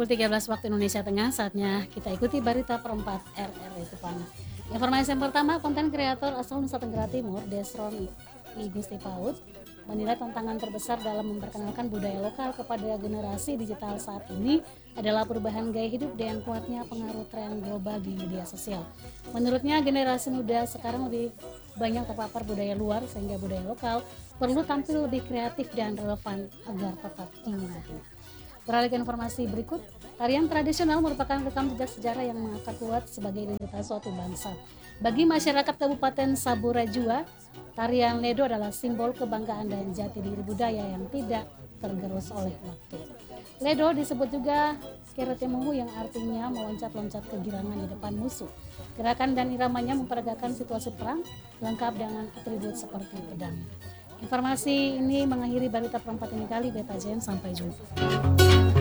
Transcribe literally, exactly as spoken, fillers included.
Pukul tiga belas waktu Indonesia Tengah, saatnya kita ikuti berita perempat R R itu Pan. Informasi yang pertama, konten kreator asal Nusa Tenggara Timur, Desron I Gusti Paut, menilai tantangan terbesar dalam memperkenalkan budaya lokal kepada generasi digital saat ini adalah perubahan gaya hidup dan kuatnya pengaruh tren global di media sosial. Menurutnya, generasi muda sekarang lebih banyak terpapar budaya luar sehingga budaya lokal perlu tampil lebih kreatif dan relevan agar tetap diminati. Beralih ke informasi berikut, tarian tradisional merupakan rekam jejak sejarah yang mengakar kuat sebagai identitas suatu bangsa. Bagi masyarakat Kabupaten Saburajua, tarian Ledo adalah simbol kebanggaan dan jati diri budaya yang tidak tergerus oleh waktu. Ledo disebut juga Keretemuhu yang artinya meloncat-loncat kegirangan di depan musuh. Gerakan dan iramanya memperagakan situasi perang, lengkap dengan atribut seperti pedang. Informasi ini mengakhiri berita perempat ini kali. Beta Jen, sampai jumpa.